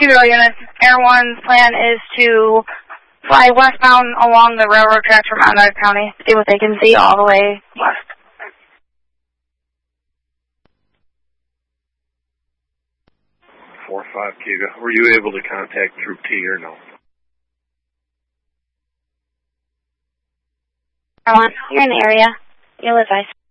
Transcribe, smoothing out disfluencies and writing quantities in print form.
Kilo units, Air 1's plan is to fly westbound along the railroad tracks from Onondaga County, see what they can see all the way west. 4-5 Kilo. Were you able to contact Troop T or no? Air 1, you're in the area. You'll advise.